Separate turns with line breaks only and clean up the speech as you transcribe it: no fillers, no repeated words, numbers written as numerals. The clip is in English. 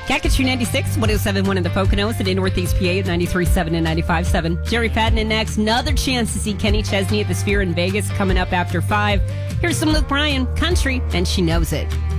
Calcasieu 96, 107.1 in the Poconos, and in Northeast PA at 93.7 and 95.7. Jerry Fatton next. Another chance to see Kenny Chesney at the Sphere in Vegas coming up after 5. Here's some Luke Bryan, Country, and She Knows It.